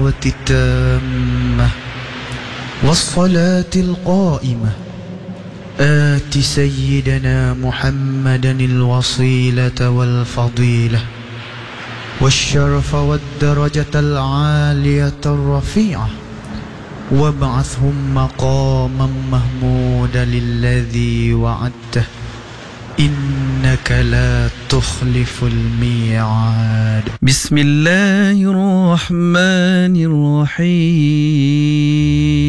الدعوة التامة والصلاة القائمة آت سيدنا محمدا الوصيلة والفضيلة والشرف والدرجة العالية الرفيعة وابعثهم مقاما محمودا الذي وعدته إنك لا تخلف الميعاد. بسم الله الرحمن الرحيم.